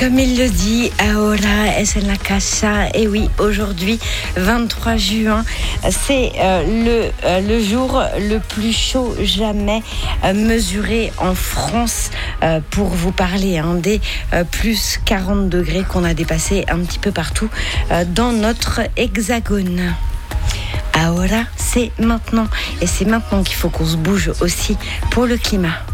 Comme il le dit, ahora es en la casa. Et oui, aujourd'hui, 23 juin, c'est le jour le plus chaud jamais mesuré en France, pour vous parler des plus 40 degrés qu'on a dépassé un petit peu partout dans notre hexagone. Ahora, c'est maintenant. Et c'est maintenant qu'il faut qu'on se bouge aussi pour le climat.